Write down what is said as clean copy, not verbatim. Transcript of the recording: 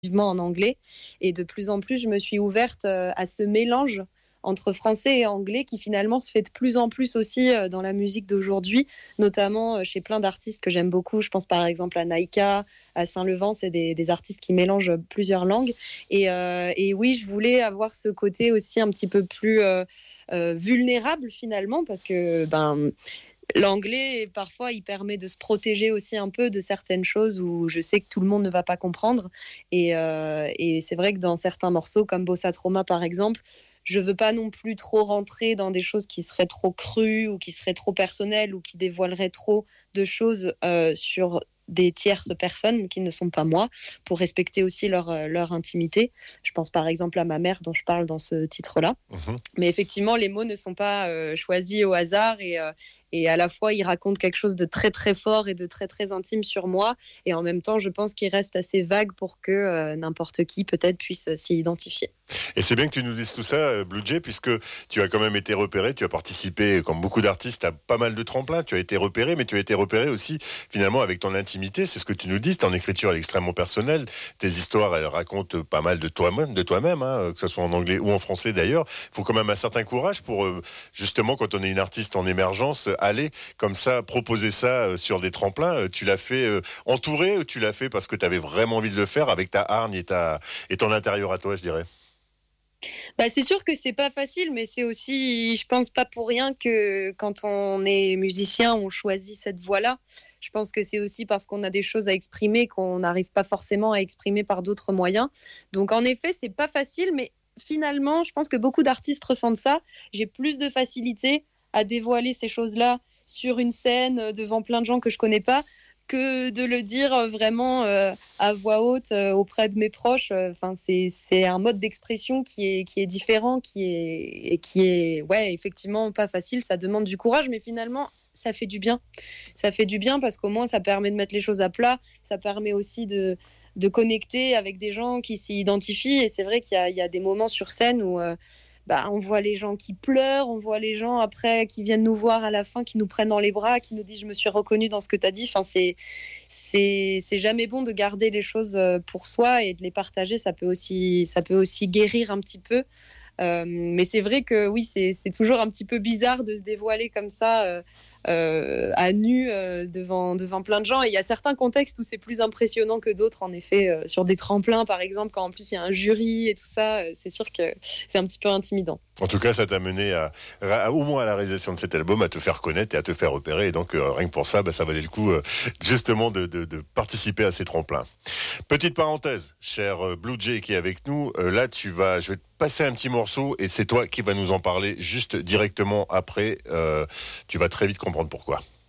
en anglais. Et de plus en plus, je me suis ouverte à ce mélange entre français et anglais qui finalement se fait de plus en plus aussi dans la musique d'aujourd'hui, notamment chez plein d'artistes que j'aime beaucoup. Je pense par exemple à Naïka, à Saint-Levant, c'est des artistes qui mélangent plusieurs langues. Et oui, je voulais avoir ce côté aussi un petit peu plus vulnérable finalement, parce que l'anglais, parfois, il permet de se protéger aussi un peu de certaines choses où je sais que tout le monde ne va pas comprendre. Et c'est vrai que dans certains morceaux, comme Bossa Trauma, par exemple, je veux pas non plus trop rentrer dans des choses qui seraient trop crues ou qui seraient trop personnelles ou qui dévoileraient trop de choses sur des tierces personnes qui ne sont pas moi, pour respecter aussi leur intimité. Je pense par exemple à ma mère dont je parle dans ce titre-là. Mhm. Mais effectivement, les mots ne sont pas choisis au hasard et à la fois, ils racontent quelque chose de très très fort et de très très intime sur moi. Et en même temps, je pense qu'il reste assez vague pour que n'importe qui peut-être puisse s'y identifier. Et c'est bien que tu nous dises tout ça, Blue Jay, puisque tu as quand même été repéré, tu as participé, comme beaucoup d'artistes, à pas mal de tremplins. Tu as été repéré, mais tu as été repéré aussi, finalement, avec ton intimité. C'est ce que tu nous dis, ton écriture est extrêmement personnelle. Tes histoires, elles racontent pas mal de toi-même, hein, que ce soit en anglais ou en français d'ailleurs. Il faut quand même un certain courage pour, justement, quand on est une artiste en émergence, aller comme ça, proposer ça sur des tremplins. Tu l'as fait entouré ou tu l'as fait parce que tu avais vraiment envie de le faire avec ta hargne et ton intérieur à toi, je dirais? C'est sûr que c'est pas facile, mais c'est aussi, je pense, pas pour rien que quand on est musicien, on choisit cette voie-là. Je pense que c'est aussi parce qu'on a des choses à exprimer qu'on n'arrive pas forcément à exprimer par d'autres moyens. Donc en effet, c'est pas facile, mais finalement, je pense que beaucoup d'artistes ressentent ça. J'ai plus de facilité à dévoiler ces choses-là sur une scène devant plein de gens que je connais pas que de le dire vraiment à voix haute auprès de mes proches. Enfin, c'est un mode d'expression qui est différent, qui est ouais, effectivement pas facile. Ça demande du courage, mais finalement, ça fait du bien. Ça fait du bien parce qu'au moins, ça permet de mettre les choses à plat. Ça permet aussi de connecter avec des gens qui s'y identifient. Et c'est vrai qu'il y a des moments sur scène où on voit les gens qui pleurent, on voit les gens après qui viennent nous voir à la fin, qui nous prennent dans les bras, qui nous disent je me suis reconnue dans ce que tu as dit. Enfin, c'est jamais bon de garder les choses pour soi et de les partager. Ça peut aussi guérir un petit peu. Mais c'est vrai que oui, c'est toujours un petit peu bizarre de se dévoiler comme ça à nu devant plein de gens. Et il y a certains contextes où c'est plus impressionnant que d'autres, en effet, sur des tremplins par exemple, quand en plus il y a un jury et tout ça, c'est sûr que c'est un petit peu intimidant. En tout cas, ça t'a mené au moins à la réalisation de cet album, à te faire connaître et à te faire repérer. Et donc, rien que pour ça, ça valait le coup, justement, de participer à ces tremplins. Petite parenthèse, cher Blue Jay qui est avec nous. Là, je vais te passer un petit morceau et c'est toi qui vas nous en parler juste directement après. Tu vas très vite comprendre pourquoi.